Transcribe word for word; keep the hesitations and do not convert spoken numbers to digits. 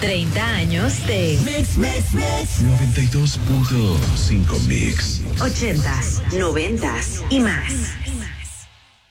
treinta años de Mix, Mix, Mix. noventa y dos punto cinco Mix. ochentas, noventas y más.